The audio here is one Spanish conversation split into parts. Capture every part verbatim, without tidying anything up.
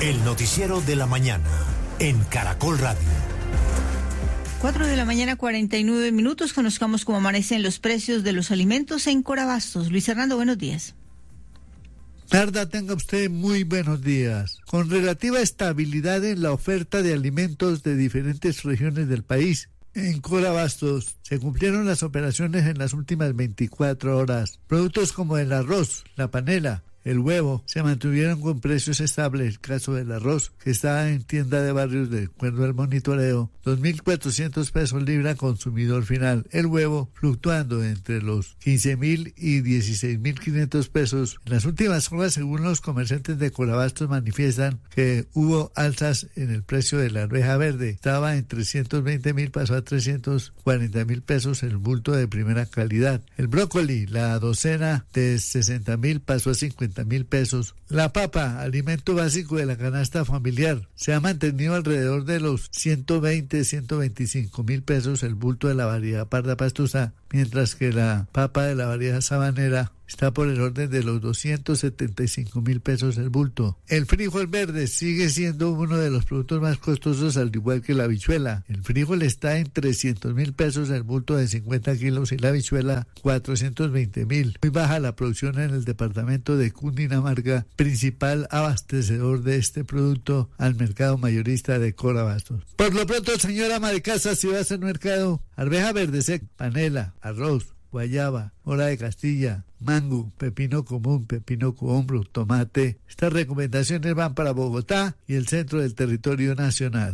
El noticiero de la mañana en Caracol Radio. Cuatro de la mañana, cuarenta y nueve minutos. Conozcamos cómo amanecen los precios de los alimentos en Corabastos. Luis Hernando, buenos días. Narda, tenga usted muy buenos días. Con relativa estabilidad en la oferta de alimentos de diferentes regiones del país, en Corabastos se cumplieron las operaciones en las últimas veinticuatro horas. Productos como el arroz, la panela, el huevo se mantuvieron con precios estables. El caso del arroz, que está en tienda de barrios de acuerdo al monitoreo, dos mil cuatrocientos pesos libra consumidor final. El huevo fluctuando entre los quince mil y dieciséis mil quinientos pesos. En las últimas horas, según los comerciantes de Corabastos, manifiestan que hubo alzas en el precio de la arveja verde. Estaba en trescientos veinte mil, pasó a trescientos cuarenta mil pesos el bulto de primera calidad. El brócoli, la docena de sesenta mil, pasó a cincuenta mil pesos. La papa, alimento básico de la canasta familiar, se ha mantenido alrededor de los ciento veinte, ciento veinticinco mil pesos el bulto de la variedad parda pastusa, mientras que la papa de la variedad sabanera está por el orden de los doscientos setenta y cinco mil pesos el bulto. El frijol verde sigue siendo uno de los productos más costosos, al igual que la habichuela. El frijol está en trescientos mil pesos el bulto de cincuenta kilos y la habichuela cuatrocientos veinte mil. Muy baja la producción en el departamento de Cundinamarca, principal abastecedor de este producto al mercado mayorista de Corabastos. Por lo pronto, señora ama de casa, si vas al mercado, arveja verde seca, panela, arroz, guayaba, mora de Castilla, mango, pepino común, pepino cohombro, tomate. Estas recomendaciones van para Bogotá y el centro del territorio nacional.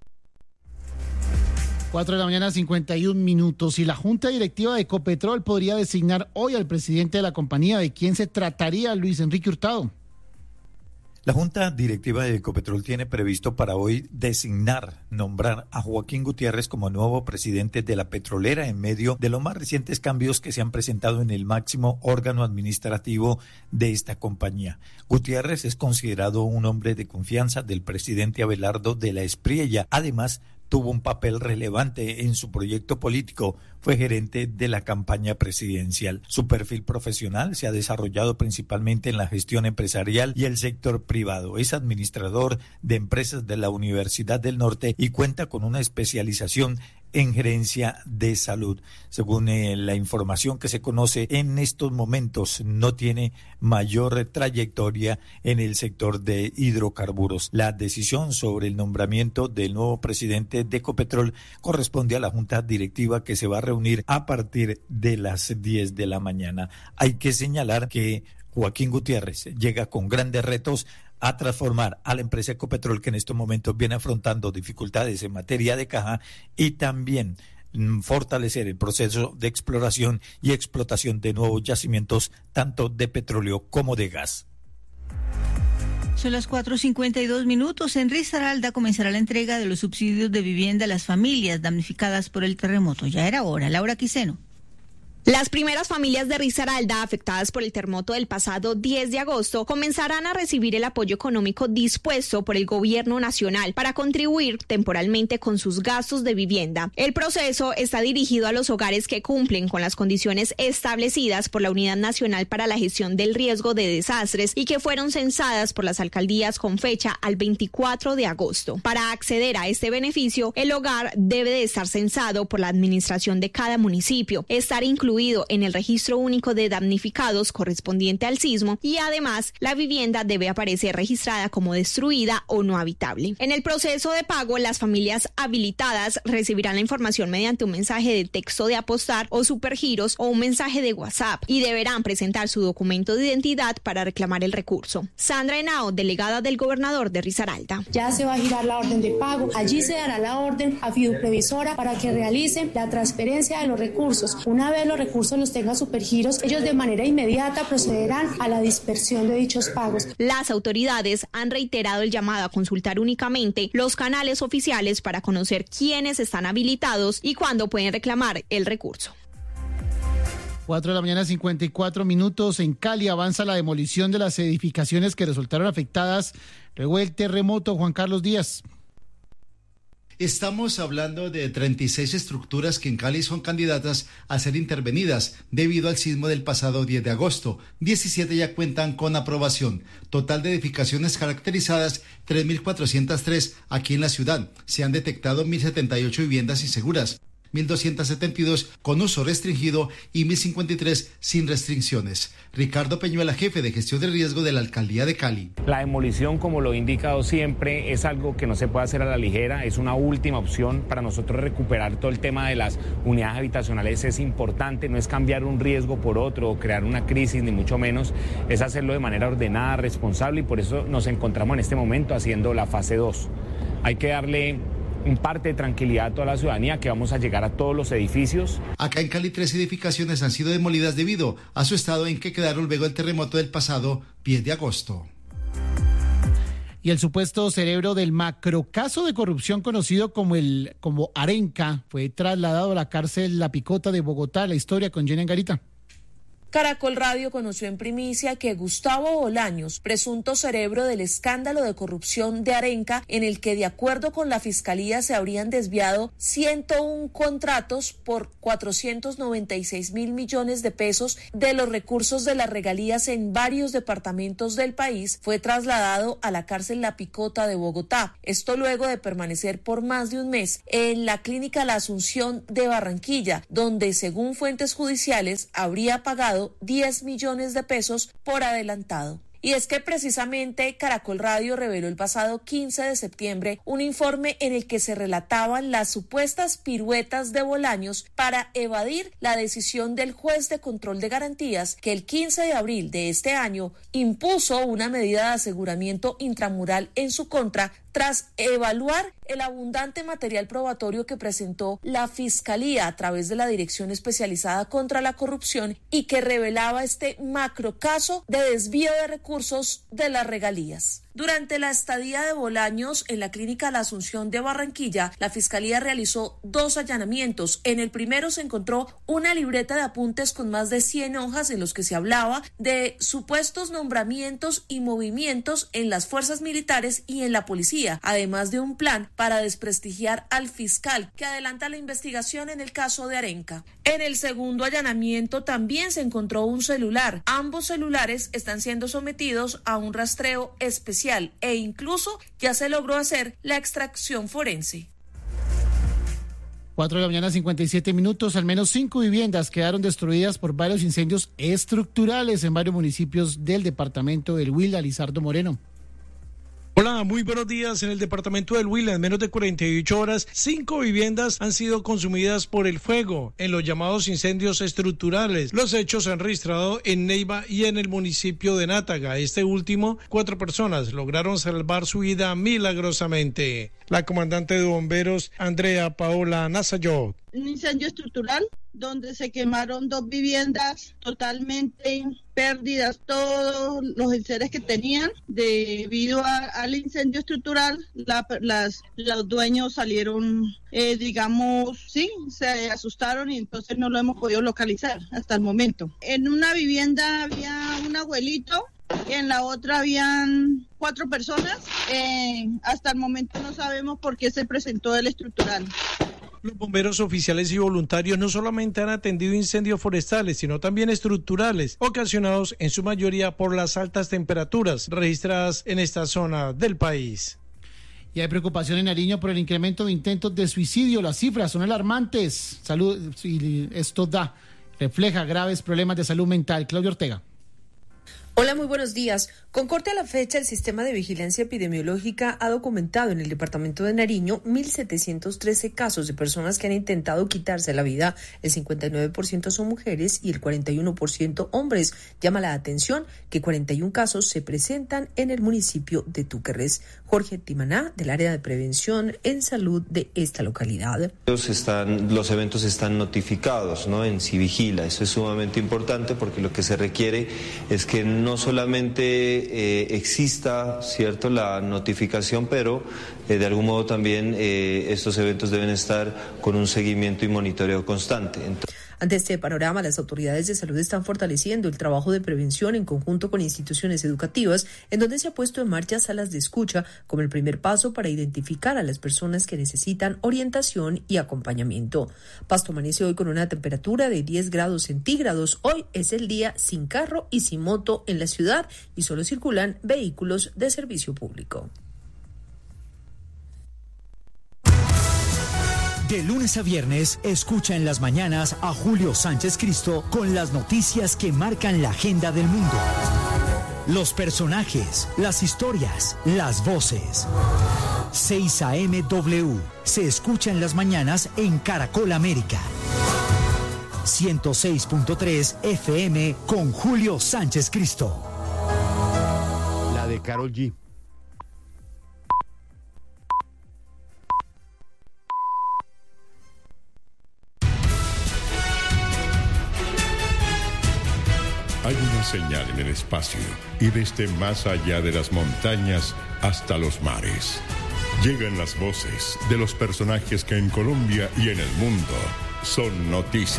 Cuatro de la mañana, cincuenta y un minutos. Y la Junta Directiva de Ecopetrol podría designar hoy al presidente de la compañía. ¿De quién se trataría, Luis Enrique Hurtado? La Junta Directiva de Ecopetrol tiene previsto para hoy designar, nombrar a Joaquín Gutiérrez como nuevo presidente de la petrolera en medio de los más recientes cambios que se han presentado en el máximo órgano administrativo de esta compañía. Gutiérrez es considerado un hombre de confianza del presidente Abelardo de la Espriella. Además, tuvo un papel relevante en su proyecto político, fue gerente de la campaña presidencial. Su perfil profesional se ha desarrollado principalmente en la gestión empresarial y el sector privado. Es administrador de empresas de la Universidad del Norte y cuenta con una especialización en gerencia de salud. Según eh, la información que se conoce en estos momentos, no tiene mayor trayectoria en el sector de hidrocarburos. La decisión sobre el nombramiento del nuevo presidente de Ecopetrol corresponde a la Junta Directiva, que se va a reunir a partir de las diez de la mañana. Hay que señalar que Joaquín Gutiérrez llega con grandes retos a transformar a la empresa Ecopetrol, que en estos momentos viene afrontando dificultades en materia de caja, y también mm, fortalecer el proceso de exploración y explotación de nuevos yacimientos, tanto de petróleo como de gas. Son las cuatro cincuenta y dos minutos. En Risaralda comenzará la entrega de los subsidios de vivienda a las familias damnificadas por el terremoto. Ya era hora. Laura Quiseno. Las primeras familias de Risaralda afectadas por el terremoto del pasado diez de agosto comenzarán a recibir el apoyo económico dispuesto por el gobierno nacional para contribuir temporalmente con sus gastos de vivienda. El proceso está dirigido a los hogares que cumplen con las condiciones establecidas por la Unidad Nacional para la Gestión del Riesgo de Desastres y que fueron censadas por las alcaldías con fecha al veinticuatro de agosto. Para acceder a este beneficio, el hogar debe de estar censado por la administración de cada municipio, estar incluido en el registro único de damnificados correspondiente al sismo, y además la vivienda debe aparecer registrada como destruida o no habitable. En el proceso de pago, las familias habilitadas recibirán la información mediante un mensaje de texto de Apostar o Supergiros o un mensaje de WhatsApp, y deberán presentar su documento de identidad para reclamar el recurso. Sandra Henao, delegada del gobernador de Risaralda. Ya se va a girar la orden de pago, allí se dará la orden a Fiduprevisora para que realicen la transferencia de los recursos. Una vez los recursos los tenga Supergiros, ellos de manera inmediata procederán a la dispersión de dichos pagos. Las autoridades han reiterado el llamado a consultar únicamente los canales oficiales para conocer quiénes están habilitados y cuándo pueden reclamar el recurso. Cuatro de la mañana, cincuenta y cuatro minutos. En Cali avanza la demolición de las edificaciones que resultaron afectadas luego del terremoto. Juan Carlos Díaz. Estamos hablando de treinta y seis estructuras que en Cali son candidatas a ser intervenidas debido al sismo del pasado diez de agosto. diecisiete ya cuentan con aprobación. Total de edificaciones caracterizadas, tres mil cuatrocientas tres aquí en la ciudad. Se han detectado mil setenta y ocho viviendas inseguras, mil doscientos setenta y dos con uso restringido y mil cincuenta y tres sin restricciones. Ricardo Peñuela, jefe de gestión de riesgo de la Alcaldía de Cali. La demolición, como lo he indicado siempre, es algo que no se puede hacer a la ligera, es una última opción. Para nosotros recuperar todo el tema de las unidades habitacionales es importante, no es cambiar un riesgo por otro o crear una crisis, ni mucho menos, es hacerlo de manera ordenada, responsable, y por eso nos encontramos en este momento haciendo la fase dos. Hay que darle un parte de tranquilidad a toda la ciudadanía, que vamos a llegar a todos los edificios. Acá en Cali, tres edificaciones han sido demolidas debido a su estado en que quedaron luego del terremoto del pasado diez de agosto. Y el supuesto cerebro del macrocaso de corrupción conocido como el como Arenca fue trasladado a la cárcel La Picota de Bogotá. La historia con Jenny Angarita. Caracol Radio conoció en primicia que Gustavo Bolaños, presunto cerebro del escándalo de corrupción de Arenca, en el que de acuerdo con la Fiscalía se habrían desviado ciento uno contratos por cuatrocientos noventa y seis mil millones de pesos de los recursos de las regalías en varios departamentos del país, fue trasladado a la cárcel La Picota de Bogotá. Esto luego de permanecer por más de un mes en la clínica La Asunción de Barranquilla, donde según fuentes judiciales habría pagado diez millones de pesos por adelantado. Y es que precisamente Caracol Radio reveló el pasado quince de septiembre un informe en el que se relataban las supuestas piruetas de Bolaños para evadir la decisión del juez de control de garantías que el quince de abril de este año impuso una medida de aseguramiento intramural en su contra tras evaluar el abundante material probatorio que presentó la Fiscalía a través de la Dirección Especializada contra la Corrupción y que revelaba este macrocaso de desvío de recursos de las regalías. Durante la estadía de Bolaños en la clínica La Asunción de Barranquilla, la Fiscalía realizó dos allanamientos. En el primero se encontró una libreta de apuntes con más de cien hojas en los que se hablaba de supuestos nombramientos y movimientos en las fuerzas militares y en la policía, además de un plan para desprestigiar al fiscal que adelanta la investigación en el caso de Arenca. En el segundo allanamiento también se encontró un celular. Ambos celulares están siendo sometidos a un rastreo especial e incluso ya se logró hacer la extracción forense. Cuatro de la mañana, cincuenta y siete minutos. Al menos cinco viviendas quedaron destruidas por varios incendios estructurales en varios municipios del departamento del Huila. Lizardo Moreno. Hola, muy buenos días. En el departamento del Huila, en menos de cuarenta y ocho horas, cinco viviendas han sido consumidas por el fuego en los llamados incendios estructurales. Los hechos se han registrado en Neiva y en el municipio de Nátaga. Este último, cuatro personas lograron salvar su vida milagrosamente. La comandante de bomberos, Andrea Paola Nasayot. Un incendio estructural donde se quemaron dos viviendas totalmente pérdidas, todos los enseres que tenían. Debido a, al incendio estructural, la, las, los dueños salieron, eh, digamos, sí, se asustaron y entonces no lo hemos podido localizar hasta el momento. En una vivienda había un abuelito y en la otra habían cuatro personas. Eh, hasta el momento no sabemos por qué se presentó el estructural. Los bomberos oficiales y voluntarios no solamente han atendido incendios forestales, sino también estructurales, ocasionados en su mayoría por las altas temperaturas registradas en esta zona del país. Y hay preocupación en Nariño por el incremento de intentos de suicidio. Las cifras son alarmantes. Salud, y esto da, refleja graves problemas de salud mental. Claudio Ortega. Hola, muy buenos días. Con corte a la fecha, el Sistema de Vigilancia Epidemiológica ha documentado en el departamento de Nariño mil setecientos trece casos de personas que han intentado quitarse la vida. El cincuenta y nueve por ciento son mujeres y el cuarenta y uno por ciento hombres. Llama la atención que cuarenta y uno casos se presentan en el municipio de Túquerres. Jorge Timaná, del área de prevención en salud de esta localidad. Los, están, los eventos están notificados, ¿no? En Civigila. Eso es sumamente importante porque lo que se requiere es que no solamente eh, exista, cierto, la notificación, pero eh, de algún modo también eh, estos eventos deben estar con un seguimiento y monitoreo constante. Entonces... Ante este panorama, las autoridades de salud están fortaleciendo el trabajo de prevención en conjunto con instituciones educativas, en donde se ha puesto en marcha salas de escucha como el primer paso para identificar a las personas que necesitan orientación y acompañamiento. Pasto amanece hoy con una temperatura de diez grados centígrados. Hoy es el día sin carro y sin moto en la ciudad y solo circulan vehículos de servicio público. De lunes a viernes, escucha en las mañanas a Julio Sánchez Cristo con las noticias que marcan la agenda del mundo. Los personajes, las historias, las voces. seis A M W se escucha en las mañanas en Caracol América. ciento seis punto tres F M con Julio Sánchez Cristo. La de Karol G. Hay una señal en el espacio y desde más allá de las montañas hasta los mares. Llegan las voces de los personajes que en Colombia y en el mundo son noticia.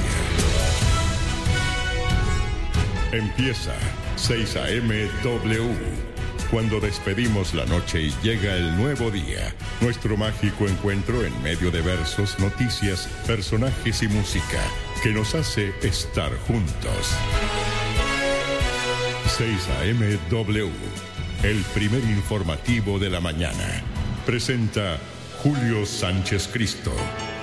Empieza seis A M W. Cuando despedimos la noche y llega el nuevo día, nuestro mágico encuentro en medio de versos, noticias, personajes y música que nos hace estar juntos. seis A M W, el primer informativo de la mañana. Presenta Julio Sánchez Cristo.